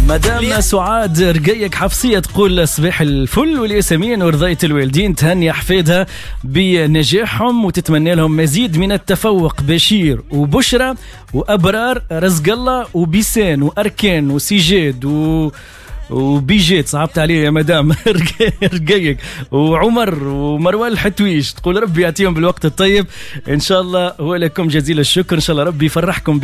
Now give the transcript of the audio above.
مدام سعاد رقيق حفصية تقول صباح الفل والياسمين ورضاية الوالدين، تهني حفيدها بنجاحهم وتتمنى لهم مزيد من التفوق. بشير وبشرى وأبرار، رزق الله وبيسان وأركان وسيجاد وبيجيت صعبت عليه يا مدام رقيق، وعمر ومروان الحتويش تقول ربي يعطيهم بالوقت الطيب إن شاء الله. ولكم جزيل الشكر، إن شاء الله ربي يفرحكم